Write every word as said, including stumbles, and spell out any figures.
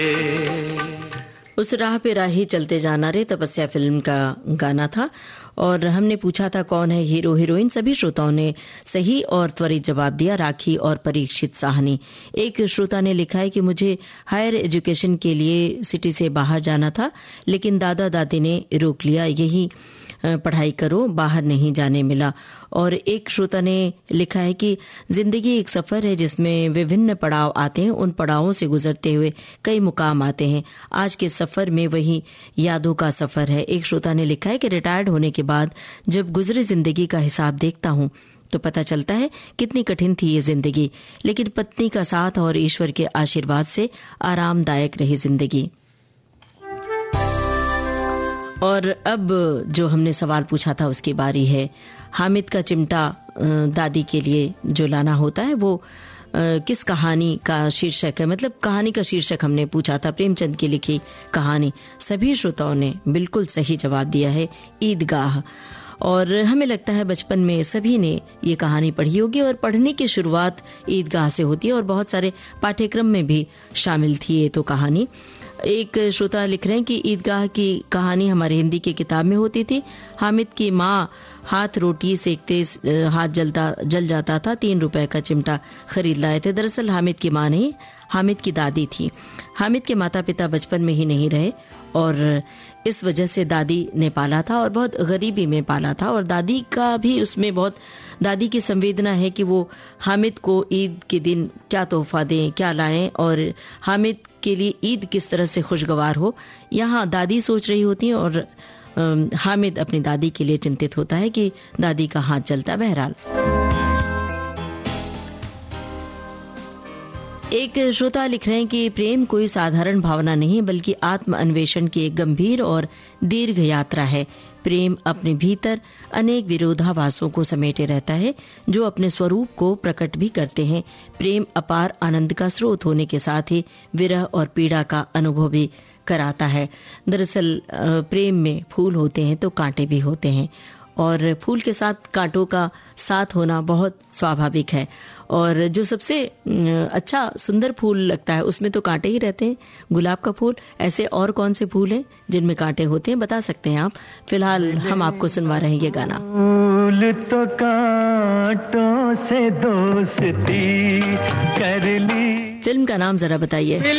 उस राह पे राही चलते जाना रे तपस्या फिल्म का गाना था और हमने पूछा था कौन है हीरो हीरोइन। सभी श्रोताओं ने सही और त्वरित जवाब दिया, राखी और परीक्षित साहनी। एक श्रोता ने लिखा है कि मुझे हायर एजुकेशन के लिए सिटी से बाहर जाना था, लेकिन दादा दादी ने रोक लिया, यही पढ़ाई करो, बाहर नहीं जाने मिला। और एक श्रोता ने लिखा है कि जिंदगी एक सफर है जिसमें विभिन्न पड़ाव आते हैं, उन पड़ावों से गुजरते हुए कई मुकाम आते हैं। आज के सफर में वही यादों का सफर है। एक श्रोता ने लिखा है कि रिटायर्ड होने के बाद जब गुजरी जिंदगी का हिसाब देखता हूं तो पता चलता है कितनी कठिन थी ये जिंदगी, लेकिन पत्नी का साथ और ईश्वर के आशीर्वाद से आरामदायक रही जिंदगी। और अब जो हमने सवाल पूछा था उसकी बारी है। हामिद का चिमटा दादी के लिए जो लाना होता है वो किस कहानी का शीर्षक है? मतलब कहानी का शीर्षक हमने पूछा था, प्रेमचंद की लिखी कहानी। सभी श्रोताओं ने बिल्कुल सही जवाब दिया है, ईदगाह। और हमें लगता है बचपन में सभी ने ये कहानी पढ़ी होगी और पढ़ने की शुरुआत ईदगाह से होती है और बहुत सारे पाठ्यक्रम में भी शामिल थी ये तो कहानी। एक श्रोता लिख रहे हैं कि ईदगाह की कहानी हमारी हिंदी की किताब में होती थी। हामिद की माँ हाथ रोटी सेकते हाथ जलता जल जाता था, तीन रुपए का चिमटा खरीद लाए थे। दरअसल हामिद की माँ नहीं, हामिद की दादी थी। हामिद के माता पिता बचपन में ही नहीं रहे और इस वजह से दादी ने पाला था और बहुत गरीबी में पाला था। और दादी का भी उसमें बहुत, दादी की संवेदना है कि वो हामिद को ईद के दिन क्या तोहफा दें, क्या लाएं और हामिद के लिए ईद किस तरह से खुशगवार हो। यहाँ दादी सोच रही होती है और हामिद अपनी दादी के लिए चिंतित होता है कि दादी का हाथ जलता। बहरहाल एक श्रोता लिख रहे हैं कि प्रेम कोई साधारण भावना नहीं बल्कि आत्म अन्वेषण की एक गंभीर और दीर्घ यात्रा है। प्रेम अपने भीतर अनेक विरोधाभासों को समेटे रहता है जो अपने स्वरूप को प्रकट भी करते हैं। प्रेम अपार आनंद का स्रोत होने के साथ ही विरह और पीड़ा का अनुभव भी कराता है। दरअसल प्रेम में फूल होते हैं तो कांटे भी होते हैं और फूल के साथ कांटों का साथ होना बहुत स्वाभाविक है। और जो सबसे अच्छा सुंदर फूल लगता है उसमें तो कांटे ही रहते हैं, गुलाब का फूल। ऐसे और कौन से फूल हैं जिनमें कांटे होते हैं, बता सकते हैं आप। फिलहाल हम आपको सुनवा रहे हैं ये गाना। फूल तो कांटों से दोस्ती कर ली। फिल्म का नाम जरा बताइए।